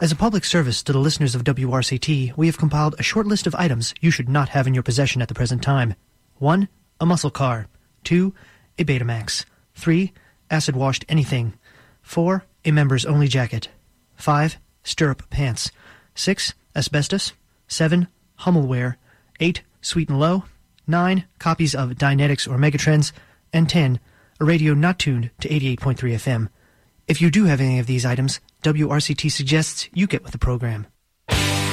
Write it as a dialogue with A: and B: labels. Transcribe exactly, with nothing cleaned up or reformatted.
A: As a public service to the listeners of W R C T, we have compiled a short list of items you should not have in your possession at the present time. one. A muscle car. two. A Betamax. three. Acid-washed anything. four. A members-only jacket. five. Stirrup pants. six. Asbestos. seven. Hummelware. eight. Sweet and Low. nine. Copies of Dynetics or Megatrends. And ten. A radio not tuned to eighty-eight point three F M. If you do have any of these items, W R C T suggests you get with the program.